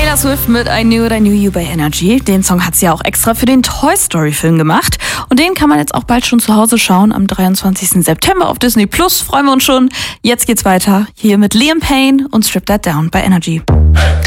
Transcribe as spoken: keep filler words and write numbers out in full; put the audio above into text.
Taylor Swift mit I Knew It, I Knew You bei Energy. Den Song hat sie ja auch extra für den Toy Story Film gemacht. Und den kann man jetzt auch bald schon zu Hause schauen. Am dreiundzwanzigsten September auf Disney Plus. Freuen wir uns schon. Jetzt geht's weiter hier mit Liam Payne und Strip That Down bei Energy. Hey.